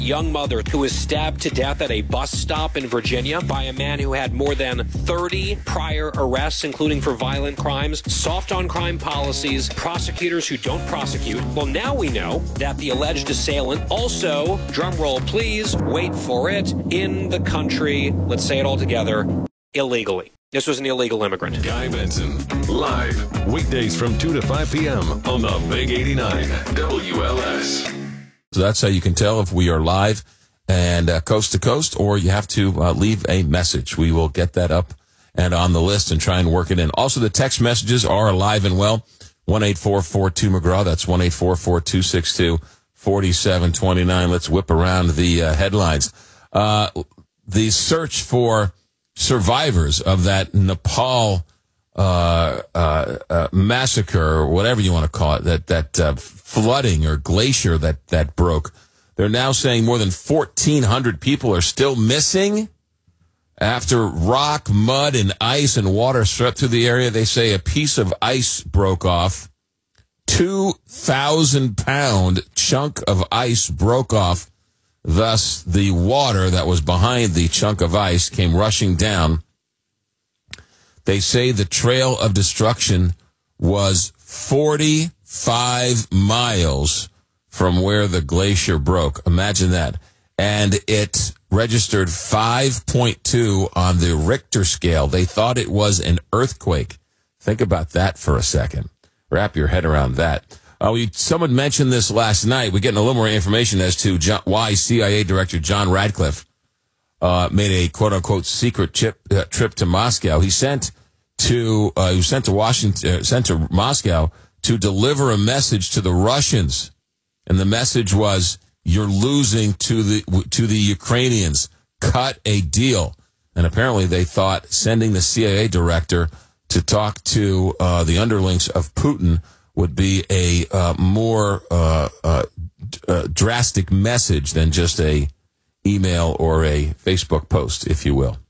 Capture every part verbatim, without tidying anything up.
young mother who was stabbed to death at a bus stop in Virginia by a man who had more than thirty prior arrests, including for violent crimes, soft on crime policies, prosecutors who don't prosecute. Well, now we know that the alleged assailant also, drumroll please, wait for it, in the country, let's say it all together, illegally. This was an illegal immigrant. Guy Benson, live, weekdays from two to five p.m. on the Big eighty-nine W L S. So that's how you can tell if we are live and uh, coast to coast, or you have to uh, leave a message. We will get that up and on the list and try and work it in. Also, the text messages are alive and well. one eight four four two McGraw. That's one eight four four two six two four seven two nine. Let's whip around the uh, headlines. Uh, the search for survivors of that Nepal uh, uh, uh, massacre, or whatever you want to call it, that that uh, flooding or glacier that that broke. They're now saying more than fourteen hundred people are still missing after rock, mud, and ice and water swept through the area. They say a piece of ice broke off. two thousand pound chunk of ice broke off. Thus, the water that was behind the chunk of ice came rushing down. They say the trail of destruction was forty-five miles from where the glacier broke. Imagine that. And it registered five point two on the Richter scale. They thought it was an earthquake. Think about that for a second. Wrap your head around that. Uh, we, someone mentioned this last night. We're getting a little more information as to John, why C I A Director John Radcliffe uh, made a quote-unquote secret chip, uh, trip to Moscow. He sent to uh, he was sent to Washington, uh, sent to Moscow to deliver a message to the Russians, and the message was, "You're losing to the to the Ukrainians. Cut a deal." And apparently, they thought sending the C I A director to talk to uh, the underlings of Putin would be a uh, more uh, uh, uh, drastic message than just a email or a Facebook post, if you will.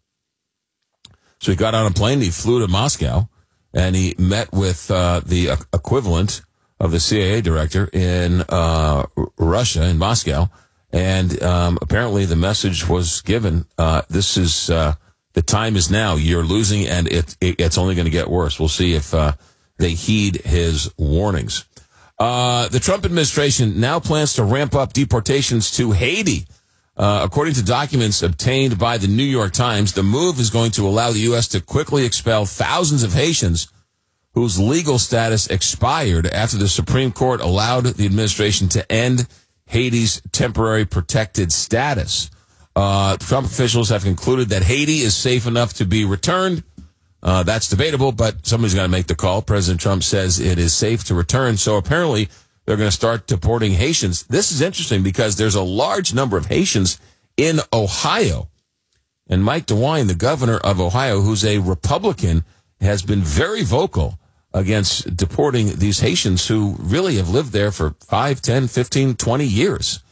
So he got on a plane, he flew to Moscow, and he met with uh, the equivalent of the C I A director in uh, Russia, in Moscow, and um, apparently the message was given, uh, this is, uh, the time is now, you're losing, and it, it it's only going to get worse. We'll see if uh, they heed his warnings. Uh, the Trump administration now plans to ramp up deportations to Haiti. Uh, according to documents obtained by the New York Times, the move is going to allow the U S to quickly expel thousands of Haitians whose legal status expired after the Supreme Court allowed the administration to end Haiti's temporary protected status. Uh, Trump officials have concluded that Haiti is safe enough to be returned. Uh, that's debatable, but somebody's got to make the call. President Trump says it is safe to return. So apparently they're going to start deporting Haitians. This is interesting because there's a large number of Haitians in Ohio. And Mike DeWine, the governor of Ohio, who's a Republican, has been very vocal against deporting these Haitians who really have lived there for five, ten, fifteen, twenty years.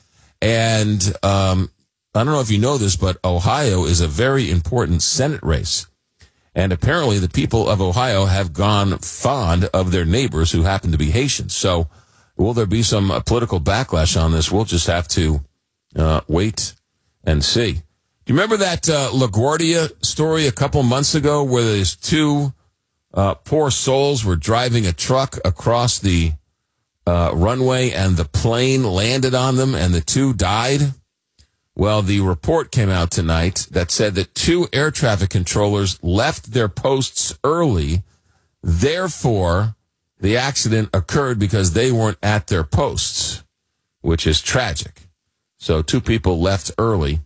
And um, I don't know if you know this, but Ohio is a very important Senate race. And apparently the people of Ohio have gone fond of their neighbors who happen to be Haitians. So will there be some uh, political backlash on this? We'll just have to uh, wait and see. Do you remember that uh, LaGuardia story a couple months ago where these two uh, poor souls were driving a truck across the uh, runway and the plane landed on them and the two died? Well, the report came out tonight that said that two air traffic controllers left their posts early. Therefore, the accident occurred because they weren't at their posts, which is tragic. So two people left early,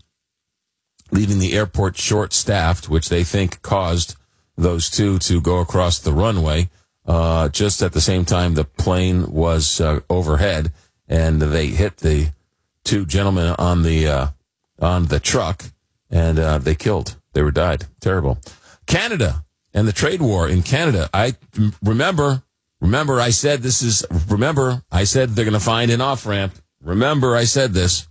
leaving the airport short-staffed, which they think caused those two to go across the runway uh, just at the same time the plane was uh, overhead, and they hit the two gentlemen on the uh, on the truck, and uh, they killed. They were died. Terrible. Canada and the trade war in Canada. I remember, remember I said this is, remember I said they're going to find an off-ramp. Remember I said this.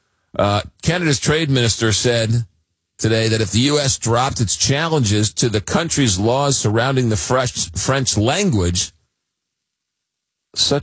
Uh, Canada's trade minister said today that if the U S dropped its challenges to the country's laws surrounding the French, French language, such